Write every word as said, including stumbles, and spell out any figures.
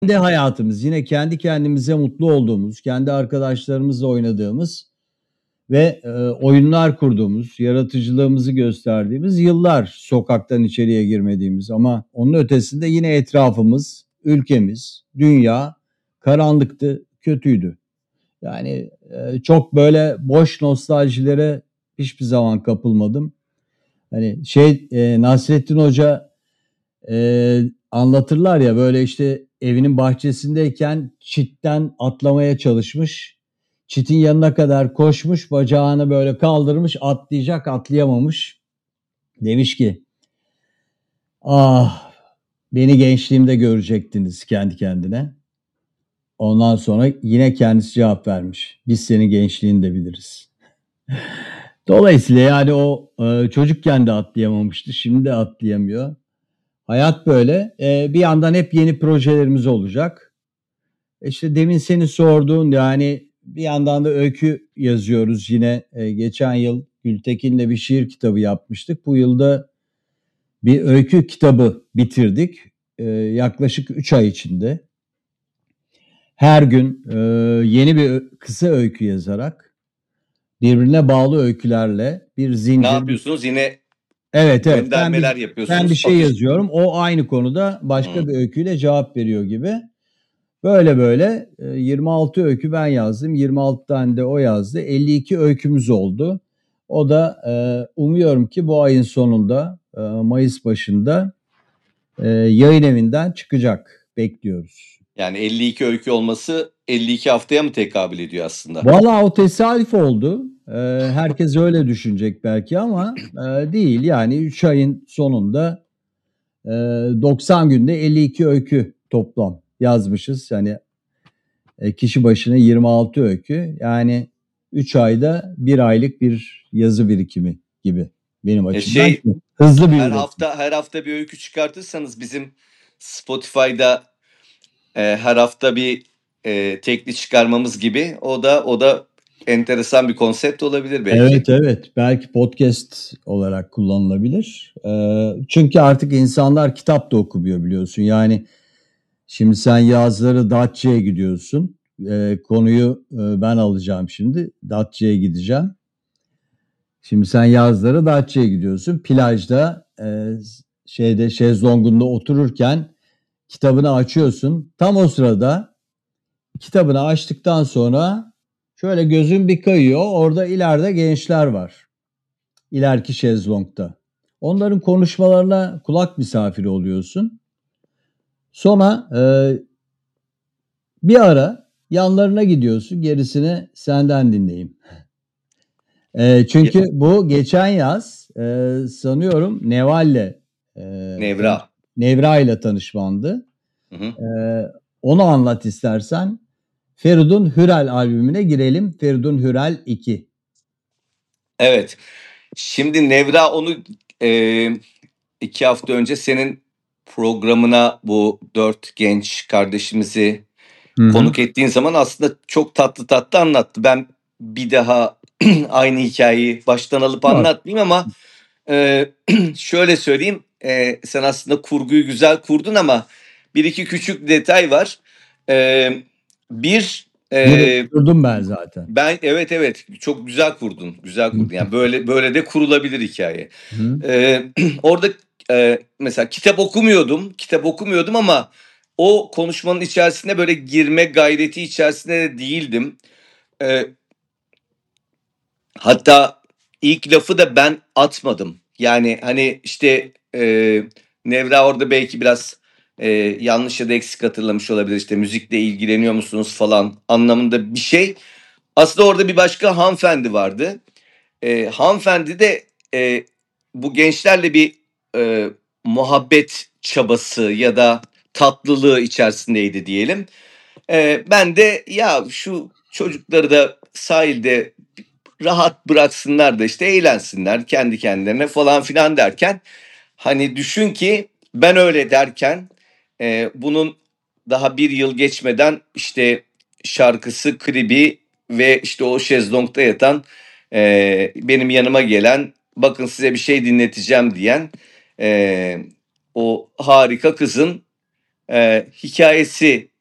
Kendi hayatımız, yine kendi kendimize mutlu olduğumuz, kendi arkadaşlarımızla oynadığımız ve, eee, oyunlar kurduğumuz, yaratıcılığımızı gösterdiğimiz yıllar sokaktan içeriye girmediğimiz ama onun ötesinde yine etrafımız, ülkemiz, dünya karanlıktı, kötüydü. Yani, eee, çok böyle boş nostaljilere hiçbir zaman kapılmadım. Hani şey, eee, Nasrettin Hoca, eee, anlatırlar ya, böyle işte evinin bahçesindeyken çitten atlamaya çalışmış. Çitin yanına kadar koşmuş, bacağını böyle kaldırmış, atlayacak, atlayamamış. Demiş ki, ah beni gençliğimde görecektiniz kendi kendine. Ondan sonra yine kendisi cevap vermiş. Biz senin gençliğini de biliriz. Dolayısıyla yani o e, çocukken de atlayamamıştı, şimdi de atlayamıyor. Hayat böyle. E, bir yandan hep yeni projelerimiz olacak. İşte demin seni sorduğun yani bir yandan da öykü yazıyoruz yine. E, geçen yıl Gültekin'le bir şiir kitabı yapmıştık. Bu yılda bir öykü kitabı bitirdik. E, yaklaşık üç ay içinde. Her gün e, yeni bir ö- kısa öykü yazarak birbirine bağlı öykülerle bir Ne zincir. yapıyorsunuz? Yine Evet evet ben bir, göndermeler ben bir yapıyorsunuz. şey Afiş. yazıyorum. O aynı konuda başka Hı. bir öyküyle cevap veriyor gibi. Böyle böyle e, yirmi altı öykü ben yazdım. yirmi altı tane de o yazdı. elli iki öykümüz oldu. O da e, umuyorum ki bu ayın sonunda e, Mayıs başında e, yayın evinden çıkacak. Bekliyoruz. Yani elli iki öykü olması elli iki haftaya mı tekabül ediyor aslında? Vallahi o tesadüf oldu. E, herkes öyle düşünecek belki ama e, değil. Yani üç ayın sonunda e, doksan günde elli iki öykü toplam yazmışız. Yani E, kişi başına yirmi altı öykü. Yani üç ayda bir aylık bir yazı birikimi gibi benim E açımdan. şey Hızlı bir her üretim. hafta her hafta bir öykü çıkartırsanız bizim Spotify'da e, her hafta bir e, tekli çıkarmamız gibi o da o da enteresan bir konsept olabilir belki. Evet evet belki podcast olarak kullanılabilir. Ee, çünkü artık insanlar kitap da okumuyor biliyorsun. Yani şimdi sen yazları Datça'ya gidiyorsun. Ee, konuyu e, ben alacağım şimdi. Datça'ya gideceğim. Şimdi sen yazları Datça'ya gidiyorsun. Plajda e, şeyde şezlongunda otururken kitabını açıyorsun. Tam o sırada kitabını açtıktan sonra şöyle gözün bir kayıyor. Orada ileride gençler var. İleriki şezlongda. Onların konuşmalarına kulak misafiri oluyorsun. Sonra e, bir ara yanlarına gidiyorsun. Gerisini senden dinleyeyim. E, çünkü bu geçen yaz e, sanıyorum Neval'le e, Nevra. Nevra ile tanışmandı. Hı hı. E, onu anlat istersen. Feridun Hürel albümüne girelim. Feridun Hürel iki. Evet. Şimdi Nevra onu e, iki hafta önce senin programına bu dört genç kardeşimizi Hı hı. konuk ettiğin zaman aslında çok tatlı tatlı anlattı. Ben bir daha aynı hikayeyi baştan alıp Yok. anlatmayayım ama e, şöyle söyleyeyim. E, sen aslında kurguyu güzel kurdun ama bir iki küçük detay var. E, bir e, Durdum ben zaten. ben evet evet çok güzel kurdun. Güzel kurdun. Yani böyle böyle de kurulabilir hikaye. Hı. Ee, orada e, mesela kitap okumuyordum. Kitap okumuyordum ama o konuşmanın içerisine böyle girme gayreti içerisinde de değildim. Ee, hatta ilk lafı da ben atmadım. Yani hani işte e, Nevra orada belki biraz e, yanlış ya da eksik hatırlamış olabilir. İşte müzikle ilgileniyor musunuz falan anlamında bir şey. Aslında orada bir başka hanımefendi vardı. E, hanımefendi de e, bu gençlerle bir e, muhabbet çabası ya da tatlılığı içerisindeydi diyelim. E, ben de ya şu çocukları da sahilde rahat bıraksınlar da işte eğlensinler kendi kendilerine falan filan derken hani düşün ki ben öyle derken e, bunun daha bir yıl geçmeden işte şarkısı, klibi ve işte o şezlongda yatan e, benim yanıma gelen bakın size bir şey dinleteceğim diyen e, o harika kızın e, hikayesi